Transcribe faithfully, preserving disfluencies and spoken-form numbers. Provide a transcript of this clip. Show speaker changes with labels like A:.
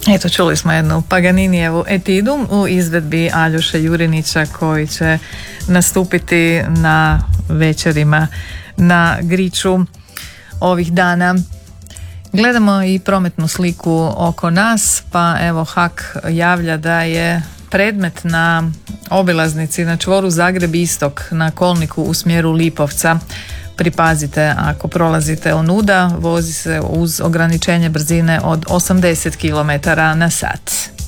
A: Eto, čuli smo jednu Paganinijevu etidu u izvedbi Aljoše Jurinića koji će nastupiti na večerima na Griču ovih dana. Gledamo i prometnu sliku oko nas, pa evo Hak javlja da je predmet na obilaznici na čvoru Zagreb Istok na kolniku u smjeru Lipovca. Pripazite ako prolazite onuda, vozi se uz ograničenje brzine od osamdeset kilometara na sat.